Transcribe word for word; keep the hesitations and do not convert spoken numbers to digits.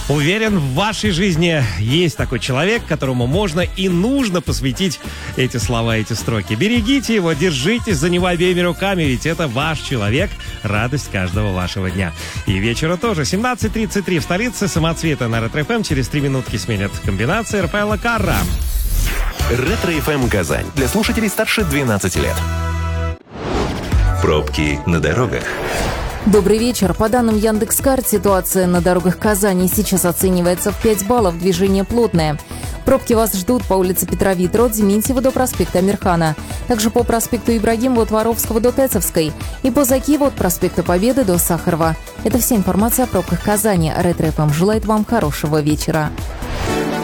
Уверен, в вашей жизни есть такой человек, которому можно и нужно посвятить эти слова, эти строки. Берегите его, держитесь за него обеими руками, ведь это ваш человек, радость каждого вашего дня. И вечера тоже. семнадцать тридцать три в столице, самоцветы на Ретро-эф эм. Через три минутки сменят комбинации Рафаэла Карра. Ретро-эф эм Казань. Для слушателей старше двенадцати лет. Пробки на дорогах. Добрый вечер. По данным Яндекс.Карт, ситуация на дорогах Казани сейчас оценивается в пять баллов. Движение плотное. Пробки вас ждут по улице Петра Витро от Дементьева до проспекта Амирхана. Также по проспекту Ибрагимова от Воровского до Тецевской. И по Закиеву от проспекта Победы до Сахарова. Это вся информация о пробках Казани. Ретро-эф эм желает вам хорошего вечера.